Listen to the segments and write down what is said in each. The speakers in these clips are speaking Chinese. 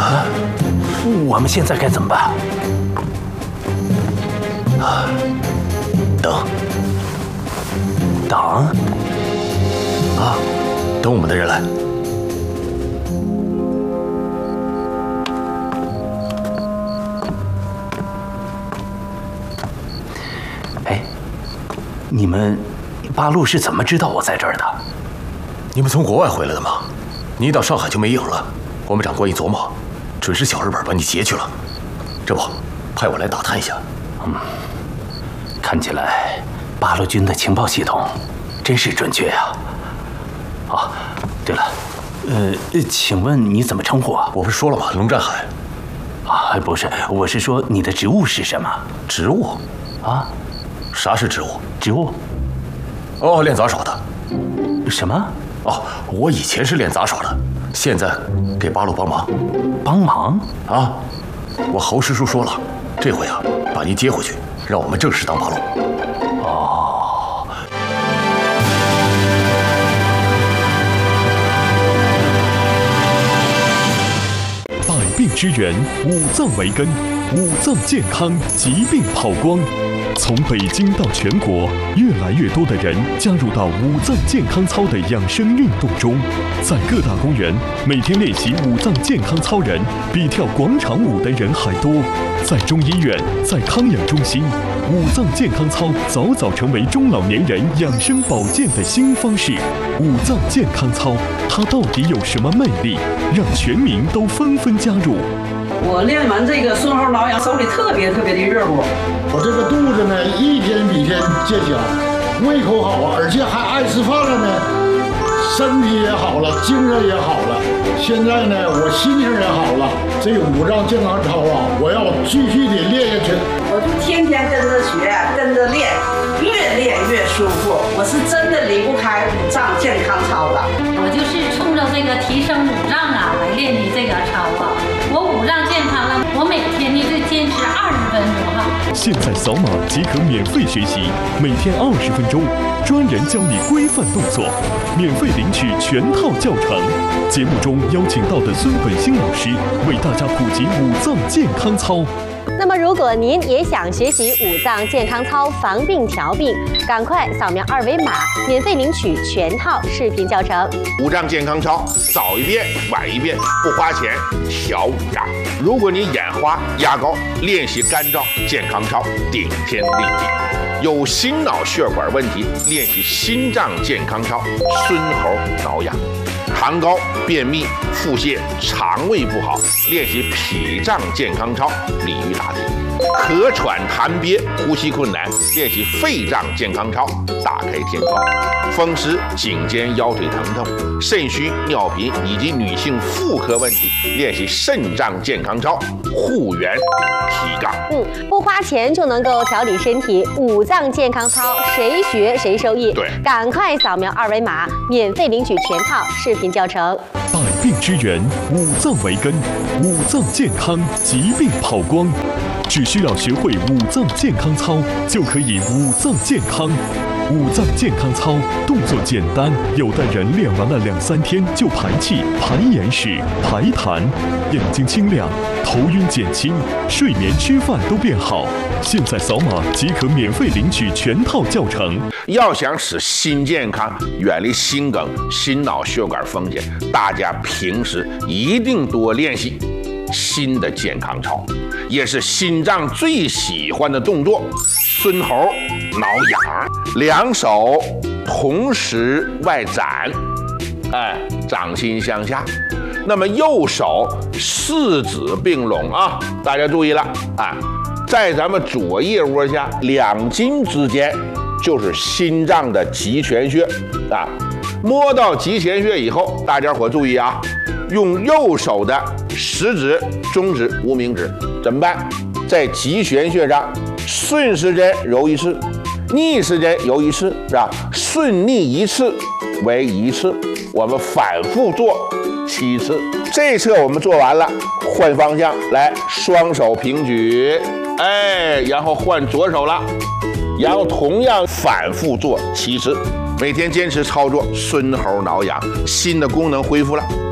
我们现在该怎么办？等啊，等我们的人来。哎，你们八路是怎么知道我在这儿的？ 你们从国外回来的吗？你一到上海就没影了。我们长官一琢磨，准是小日本把你劫去了。这不，派我来打探一下。 看起来八路军的情报系统真是准确呀。对了，请问你怎么称呼啊？ 我不是说了吗？龙占海。 不是，我是说你的职务是什么？ 职务？啥是职务？ 职务？ 练杂耍的。 什么？ 我以前是练杂耍的，现在给八路帮忙。 帮忙？ 我侯师叔说了，这回把你接回去，让我们正式当八路。 百病之源，五脏为根，五脏健康，疾病跑光。从北京到全国，越来越多的人加入到五脏健康操的养生运动中。在各大公园，每天练习五脏健康操人比跳广场舞的人还多。在中医院，在康养中心，五脏健康操早早成为中老年人养生保健的新方式。五脏健康操，它到底有什么魅力，让全民都纷纷加入？ 我练完这个顺后挠痒，手里特别的热乎。 我这个肚子呢，一天比一天见小，胃口好，而且还爱吃饭了呢，身体也好了，精神也好了。现在呢，我心情也好了。这五脏健康操我要继续的练下去。 我就天天跟着学，跟着练，越练越舒服。我是真的离不开五脏健康操的。 我就是冲着这个提升五脏来练的这个操我五脏健康了，我每天就坚持20分钟现在扫码即可免费学习，每天20分钟，专人教你规范动作，免费领取全套教程。节目中邀请到的孙本兴老师为大家普及五脏健康操。 那么，如果您也想学习五脏健康操防病调病，赶快扫描2维码，免费领取全套视频教程。 五脏健康操，早一遍晚一遍，不花钱，调五脏。如果你眼花压高，练习干燥健康操，顶天立地。有心脑血管问题，练习心脏健康操，孙猴挠痒。痰高、便秘、腹泻、肠胃不好，练习脾脏健康操，鲤鱼打挺。咳喘痰憋、呼吸困难，练习肺脏健康操，打开天窗。风湿、颈肩腰腿疼痛、肾虚、尿频以及女性妇科问题，练习肾脏健康操，护元提杠。 不花钱就能够调理身体，五脏健康操谁学谁受益。 对， 赶快扫描2维码，免费领取全套视频教程。 百病之源，五脏为根，五脏健康，疾病跑光。只需要学会五脏健康操，就可以五脏健康。五脏健康操动作简单，有的人练完了2-3天就排气、排眼屎、排痰，眼睛清亮，头晕减轻，睡眠吃饭都变好。现在扫码即可免费领取全套教程。 要想使心健康，远离心梗、心脑血管风险，大家平时一定多练习心的健康操，也是心脏最喜欢的动作。孙猴挠痒，两手同时外展，掌心向下。那么右手四指并拢啊，大家注意了啊，在咱们左腋窝下2筋之间就是心脏的极泉穴啊。摸到极泉穴以后，大家伙注意啊，用右手的食指、中指、无名指怎么办？在极泉穴上顺时针揉1次，逆时针揉1次，是吧？顺逆1次为1次，我们反复做7次。这侧我们做完了，换方向来，双手平举，然后换左手了，然后同样反复做7次。每天坚持操作，孙猴挠痒，心的功能恢复了，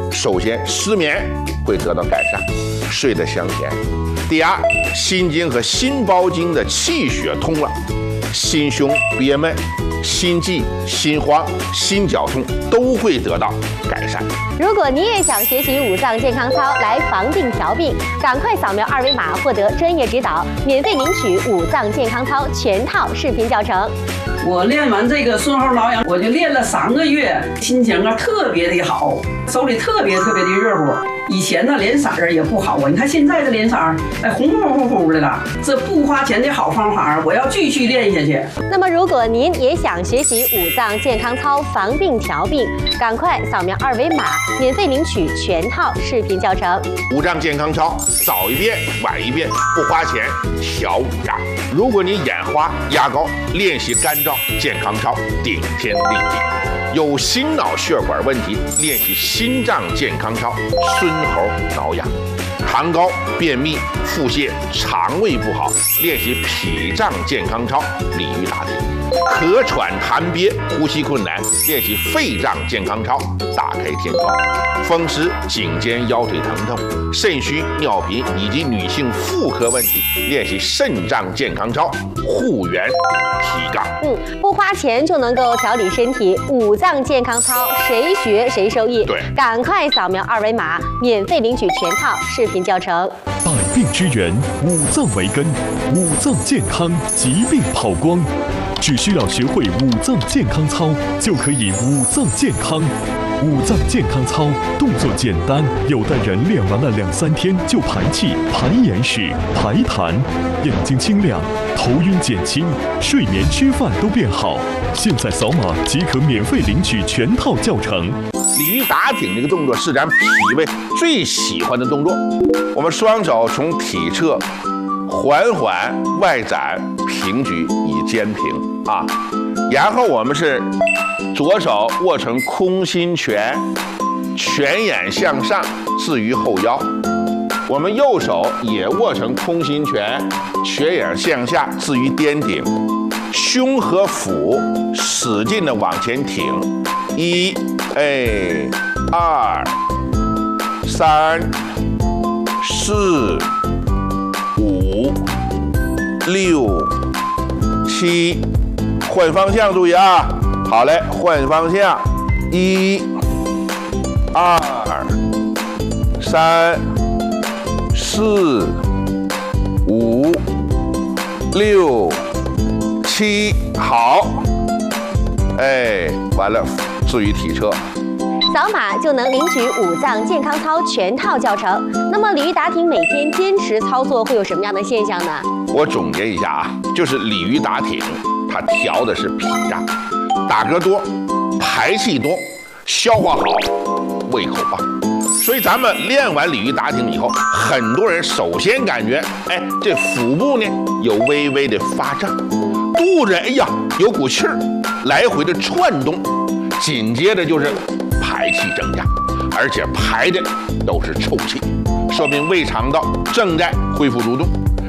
首先失眠会得到改善，睡得香甜。第二，心经和心包经的气血通了，心胸憋闷、心悸、心慌、心绞痛都会得到改善。 如果你也想学习五脏健康操来防病调病，赶快扫描二维码获得专业指导，免费领取五脏健康操全套视频教程。 我练完这个顺后挠痒，我就练了3个月，心情啊特别的好，手里特别的热乎。以前呢脸色儿也不好啊，你看现在这脸色儿，哎红乎乎的了。这不花钱的好方法，我要继续练下去。 那么如果您也想学习五脏健康操防病调病，赶快扫描二维码，免费领取全套视频教程。 五脏健康操早一遍晚一遍，不花钱调五脏。如果你眼花压高，练习干燥健康操顶天立地。有心脑血管问题，练习心脏健康操孙猴挠痒。痰高、便秘、腹泻、肠胃不好，练习脾脏健康操鲤鱼打挺。咳喘痰憋、呼吸困难，练习肺脏健康操打开天窗。风湿、颈肩、腰腿疼痛、肾虚、尿频以及女性妇科问题，练习肾脏健康操护元提杠。 不花钱就能够调理身体，五脏健康操谁学谁受益。 对， 赶快扫描二维码，免费领取全套视频教程。 百病之源，五脏为根，五脏健康，疾病跑光。只需要学会五脏健康操，就可以五脏健康。五脏健康操动作简单，有的人练完了2-3天就排气、排眼屎、排痰，眼睛清亮，头晕减轻，睡眠吃饭都变好。现在扫码即可免费领取全套教程。 鲤鱼打挺这个动作是咱脾胃最喜欢的动作。我们双手从体侧缓缓外展平举以肩平啊，然后我们是左手握成空心拳，拳眼向上置于后腰。我们右手也握成空心拳，拳眼向下置于颠顶，胸和腹使劲的往前挺。1、2、3、4、5、6、7，换方向注意啊！好嘞，换方向，1、2、3、4、5、6、7，好，哎，完了，置于体侧。 扫码就能领取五脏健康操全套教程。那么鲤鱼打挺每天坚持操作会有什么样的现象呢？ 我总结一下啊，就是鲤鱼打挺，它调的是脾脏，打嗝多，排气多，消化好，胃口棒。所以咱们练完鲤鱼打挺以后，很多人首先感觉，哎，这腹部呢有微微的发胀，肚子哎呀有股气儿，来回的窜动，紧接着就是排气增加，而且排的都是臭气，说明胃肠道正在恢复蠕动。